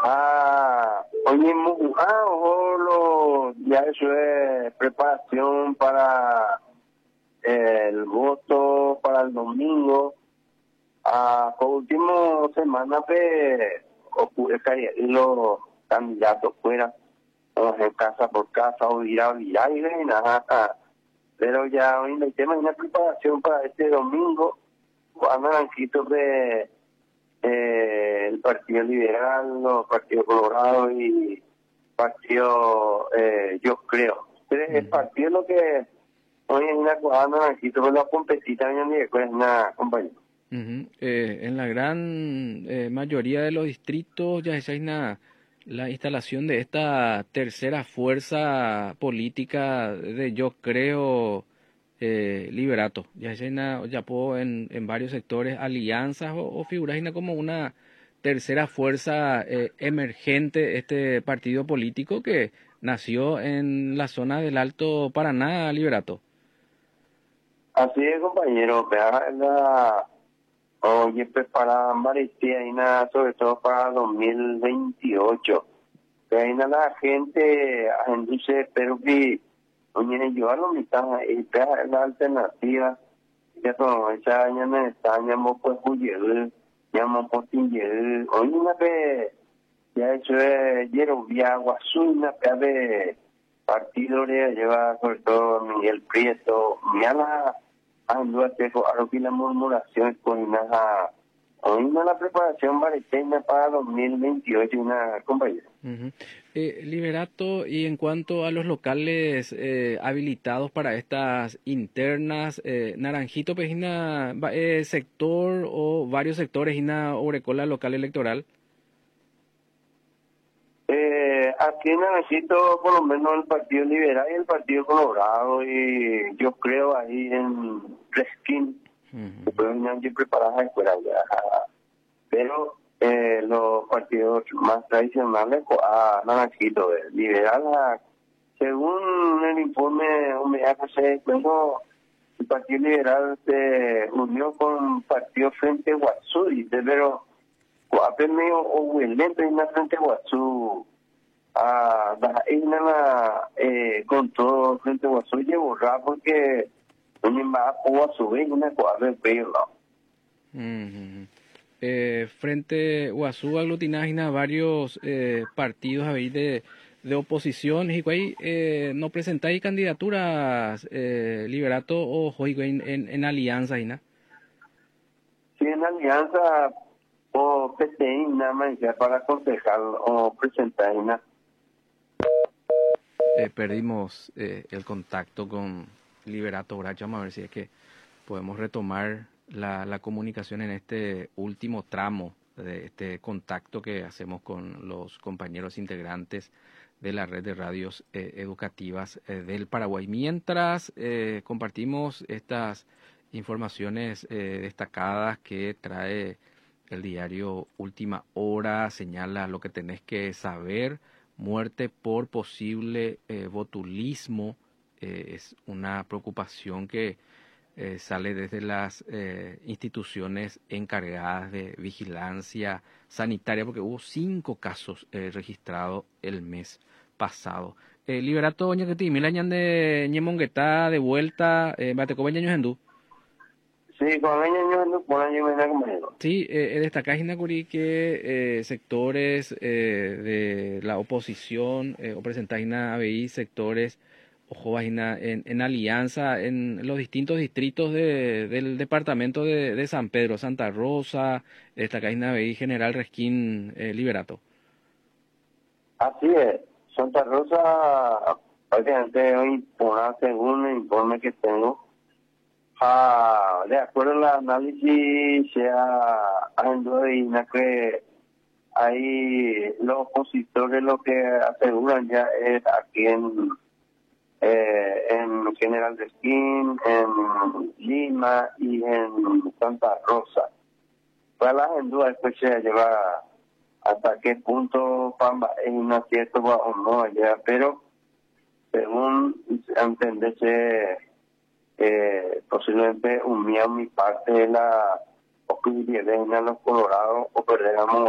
Oye, ya eso es preparación para el voto para el domingo. Por último semana ocurre que los candidatos fueran en casa por casa o ir a y nada. Pero ya hoy el tema es una preparación para este domingo. Cuando Naranjito de el Partido Liberal, los Partidos Colorado y Partido, yo creo. El partido lo que hoy es una cuadra Naranjito, pero la competita es una compañía. En la gran mayoría de los distritos ya es la instalación de esta tercera fuerza política de yo creo Liberato. Ya es en varios sectores alianzas o figuras como una tercera fuerza emergente, este partido político que nació en la zona del Alto Paraná, Liberato. Así es, compañero, oye, preparar Maristina, sobre todo para 2028. Que ahí la gente dice, pero que, oye, yo a lo mitad, la alternativa, que todo, esa año me está, llamo pues, llamo por Tinguel, oye, una vez, ya eso es, Yerovia, Guazú, una vez de partido, lleva sobre todo Miguel Prieto, mira algo que la murmuración con una preparación maristina para 2028, una compañera. Liberato, y en cuanto a los locales habilitados para estas internas, Naranjito, Pejina, sector o varios sectores, Ina Obrecola local electoral. Aquí en Naranjito, por lo menos el Partido Liberal y el Partido Colorado, y yo creo ahí en Reskin, que preparadas a escuela ya. Pero los partidos más tradicionales, Naranjito, Liberal, según el informe UMHC, bueno, el Partido Liberal se unió con el Partido Frente Guazú, pero medio o lento en la Frente Guazú, con todo Frente Guazú y borrar porque no más Guazú ve una cuadra de pelo. Frente Guazú aglutina varios partidos ahí de oposición y no presentáis candidaturas Liberato o en alianza ¿no? Sí, en alianza o PTI nada más para concejal o presentar una. Perdimos el contacto con Liberato Bracho. Vamos a ver si es que podemos retomar la comunicación en este último tramo de este contacto que hacemos con los compañeros integrantes de la red de radios educativas del Paraguay. Mientras compartimos estas informaciones destacadas que trae el diario Última Hora, señala lo que tenés que saber. Muerte por posible botulismo es una preocupación que sale desde las instituciones encargadas de vigilancia sanitaria, porque hubo 5 casos registrados el mes pasado. Liberato, doña que mil años de ñemongueta de vuelta, batecoba ñaños endú. Sí, con años por año me da como. Sí, destacás Inacuri que sectores de la oposición o presentás ABI sectores ojo en alianza en los distintos distritos del departamento de San Pedro, Santa Rosa, destacás ABI General Resquín Liberato. Así es, Santa Rosa prácticamente hoy según el informe que tengo. De acuerdo al análisis, se ha adivina que ahí los opositores lo que aseguran ya es aquí en General Resquín, en Lima y en Santa Rosa. Para las en duda después se lleva hasta qué punto Pamba es un acierto o no allá, pero según entenderse posiblemente un mi parte de la posibilidad de ir a los Colorados o perder